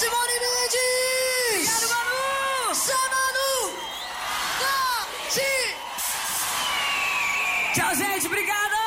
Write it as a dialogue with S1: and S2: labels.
S1: Simone Mendes!
S2: Obrigado, Manu!
S1: Só Manu!
S2: Tchau, gente, obrigada!